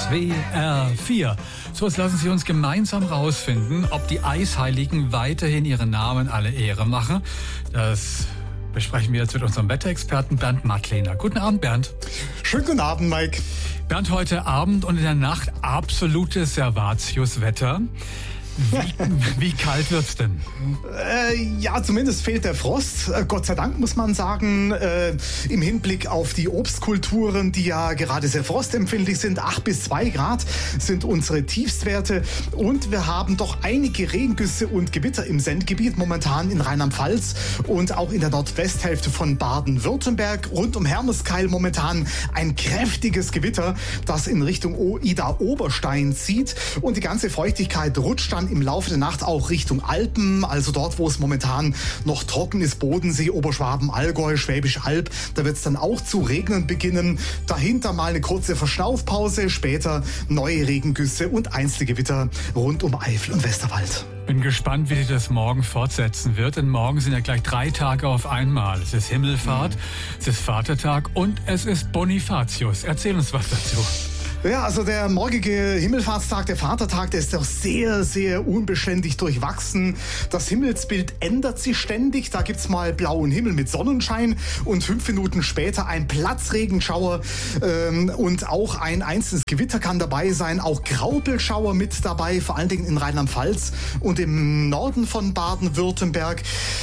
SWR 4. So, jetzt lassen Sie uns gemeinsam rausfinden, ob die Eisheiligen weiterhin ihren Namen alle Ehre machen. Das besprechen wir jetzt mit unserem Wetterexperten Bernd Mattlehner. Guten Abend, Bernd. Schönen guten Abend, Mike. Bernd, heute Abend und in der Nacht absolutes Servatius-Wetter. Wie kalt wird's denn? Ja, zumindest fehlt der Frost. Gott sei Dank, muss man sagen, im Hinblick auf die Obstkulturen, die ja gerade sehr frostempfindlich sind. 8 bis 2 Grad sind unsere Tiefstwerte. Und wir haben doch einige Regengüsse und Gewitter im Sendgebiet, momentan in Rheinland-Pfalz und auch in der Nordwesthälfte von Baden-Württemberg. Rund um Hermeskeil momentan ein kräftiges Gewitter, das in Richtung Ida-Oberstein zieht. Und die ganze Feuchtigkeit rutscht dann im Laufe der Nacht auch Richtung Alpen, also dort, wo es momentan noch trocken ist, Bodensee, Oberschwaben, Allgäu, Schwäbisch Alb, da wird es dann auch zu regnen beginnen. Dahinter mal eine kurze Verschnaufpause, später neue Regengüsse und Einzelgewitter rund um Eifel und Westerwald. Bin gespannt, wie sich das morgen fortsetzen wird, denn morgen sind ja gleich 3 Tage auf einmal. Es ist Himmelfahrt, es ist Vatertag und es ist Bonifatius. Erzähl uns was dazu. Ja, also der morgige Himmelfahrtstag, der Vatertag, der ist doch sehr, sehr unbeständig durchwachsen. Das Himmelsbild ändert sich ständig. Da gibt's mal blauen Himmel mit Sonnenschein und 5 Minuten später ein Platzregenschauer und auch ein einzelnes Gewitter kann dabei sein. Auch Graupelschauer mit dabei, vor allen Dingen in Rheinland-Pfalz und im Norden von Baden-Württemberg.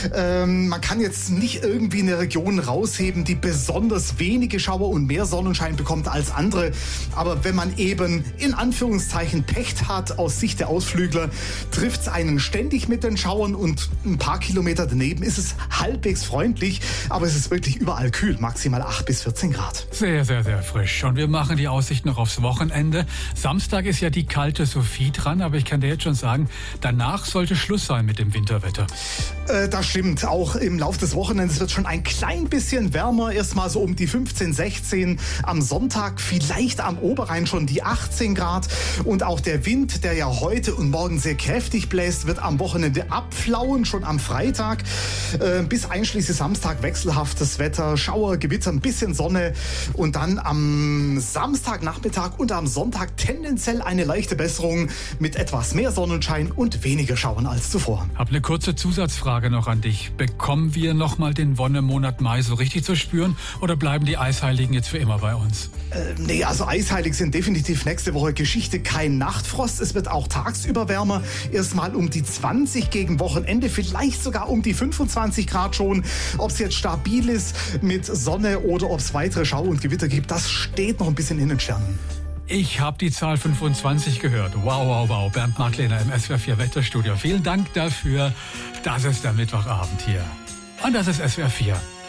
Man kann jetzt nicht irgendwie eine Region rausheben, die besonders wenige Schauer und mehr Sonnenschein bekommt als andere. Aber wenn man eben in Anführungszeichen Pech hat aus Sicht der Ausflügler, trifft es einen ständig mit den Schauern und ein paar Kilometer daneben ist es halbwegs freundlich, aber es ist wirklich überall kühl, maximal 8 bis 14 Grad. Sehr, sehr, sehr frisch. Und wir machen die Aussicht noch aufs Wochenende. Samstag ist ja die kalte Sophie dran, aber ich kann dir jetzt schon sagen, danach sollte Schluss sein mit dem Winterwetter. Das stimmt. Auch im Laufe des Wochenendes wird schon ein klein bisschen wärmer. Erstmal so um die 15, 16. Am Sonntag vielleicht am Oberrhein schon die 18 Grad. Und auch der Wind, der ja heute und morgen sehr kräftig bläst, wird am Wochenende abflauen, schon am Freitag. Bis einschließlich Samstag wechselhaftes Wetter, Schauer, Gewitter, ein bisschen Sonne. Und dann am Samstagnachmittag und am Sonntag tendenziell eine leichte Besserung mit etwas mehr Sonnenschein und weniger Schauern als zuvor. Hab eine kurze Zusatzfrage noch an dich. Bekommen wir nochmal den Wonnemonat Mai so richtig zu spüren oder bleiben die Eisheiligen jetzt für immer bei uns? Nee, also eisheilig sind definitiv nächste Woche Geschichte. Kein Nachtfrost. Es wird auch tagsüber wärmer. Erstmal um die 20 gegen Wochenende, vielleicht sogar um die 25 Grad schon. Ob es jetzt stabil ist mit Sonne oder ob es weitere Schau und Gewitter gibt, das steht noch ein bisschen in den Sternen. Ich habe die Zahl 25 gehört. Wow, wow, wow. Bernd Mattlehner im SWR 4 Wetterstudio. Vielen Dank dafür. Das ist der Mittwochabend hier. Und das ist SWR 4.